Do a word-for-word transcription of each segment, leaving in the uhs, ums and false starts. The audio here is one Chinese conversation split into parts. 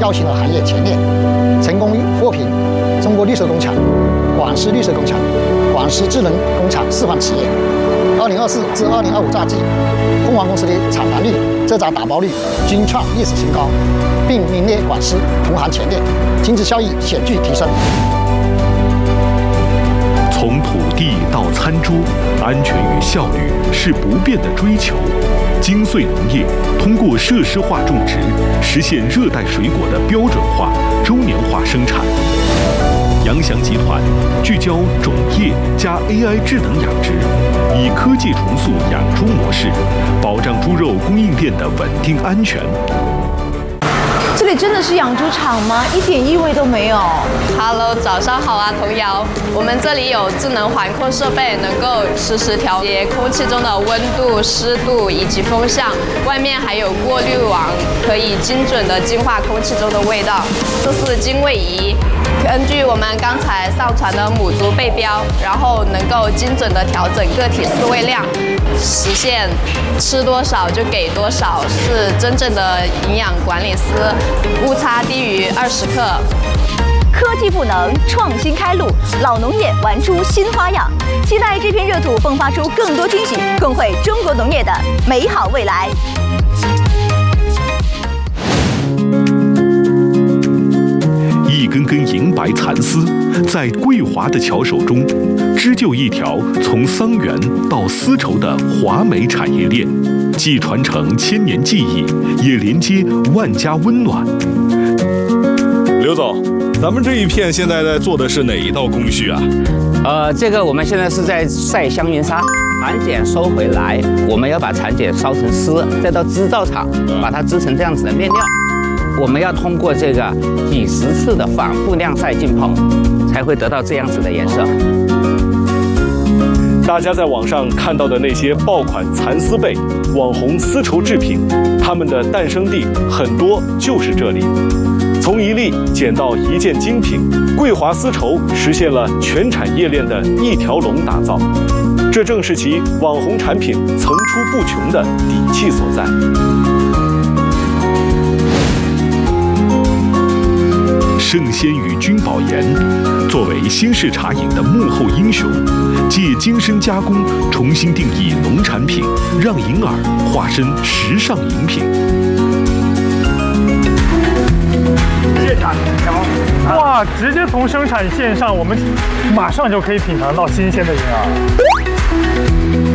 标新的行业前列，成功获评中国绿色工厂、广西绿色工厂、广西智能工厂示范企业。二零二四至二零二五赛季，凤凰公司的产繁率、蔗渣打包率均创历史新高，并名列广西同行前列，经济效益显著提升。 从土地到餐桌，安全与效率是不变的追求。精粹农业通过设施化种植，实现热带水果的标准化、周年化生产。扬翔集团聚焦种业加 A I 智能养殖，以科技重塑养猪模式，保障猪肉供应链的稳定安全。 这里真的是养猪场吗？一点异味都没有。 Hello， 早上好啊，童瑶。我们这里有智能环控设备，能够实时调节空气中的温度、湿度以及风向。外面还有过滤网，可以精准的净化空气中的味道。这是精味仪。根据我们刚才上传的母猪背标，然后能够精准的调整个体饲喂量，实现吃多少就给多少，是真正的营养管理师，误差低于二十克。 科技赋能，创新开路，老农业玩出新花样。期待这片热土迸发出更多惊喜，共绘中国农业的美好未来。 一根根银白蚕丝，在桂华的巧手中，织就一条从桑园到丝绸的华美产业链，既传承千年技艺，也连接万家温暖。 刘总，咱们这一片现在在做的是哪一道工序啊？ 呃，这个我们现在是在晒香云纱，蚕茧收回来，我们要把蚕茧烧成丝，再到织造厂把它织成这样子的面料。我们要通过这个几十次的反复晾晒浸泡，才会得到这样子的颜色。 大家在网上看到的那些爆款蚕丝被、网红丝绸制品，它们的诞生地很多就是这里。从一粒捡到一件精品，桂华丝绸实现了全产业链的一条龙打造，这正是其网红产品层出不穷的底气所在。 圣仙与君宝岩作为新式茶饮的幕后英雄，借精深加工重新定义农产品，让银耳化身时尚饮品。 现场哇，直接从生产线上，我们马上就可以品尝到新鲜的银耳。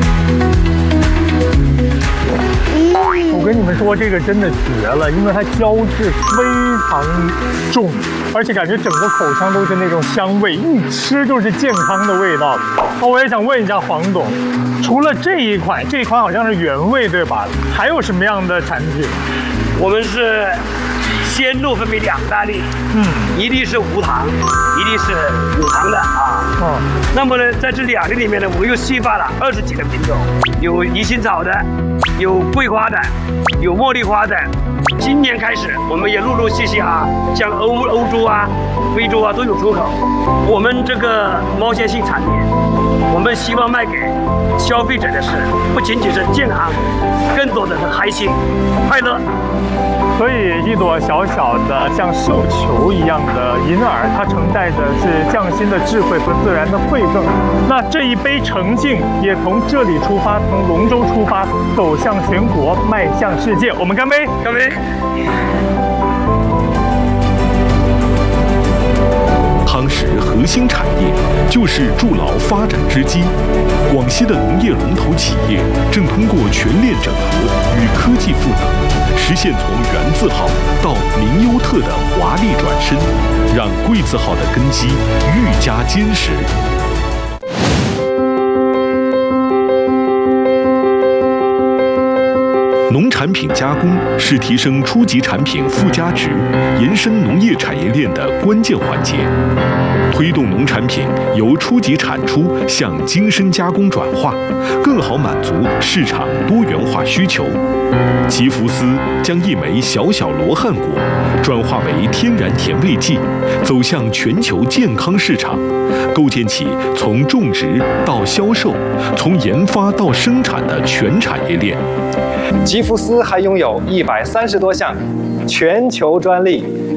我跟你们说，这个真的绝了，因为它胶质非常重，而且感觉整个口腔都是那种香味，一吃就是健康的味道。那我也想问一下黄董，除了这一款，这一款好像是原味对吧？还有什么样的产品？ 我们是鲜露分为两大类，嗯，一粒是无糖，一粒是有糖的啊。哦，那么呢，在这两类里面呢，我们又细化了二十几个品种，有宜兴草的，有桂花的，有茉莉花的。今年开始，我们也陆陆续续啊，像欧欧洲啊、非洲啊都有出口。我们这个毛线性产品，我们希望卖给消费者的是不仅仅是健康，更多的是开心、快乐。 所以一朵小小的像绣球一样的银耳，它承载的是匠心的智慧和自然的馈赠。那这一杯诚敬也从这里出发，从龙舟出发，走向全国，迈向世界。我们干杯！ 干杯！ 夯实核心产业就是筑牢发展之基。广西的农业龙头企业正通过全链整合与科技赋能，实现从原字号到名优特的华丽转身，让贵字号的根基愈加坚实。农产品加工是提升初级产品附加值、延伸农业产业链的关键环节，推动农产品由初级产出向精深加工转化，更好满足市场多元化需求。吉福斯将一枚小小罗汉果转化为天然甜味剂，走向全球健康市场，构建起从种植到销售、从研发到生产的全产业链。 吉福斯还拥有一百三十多项全球专利。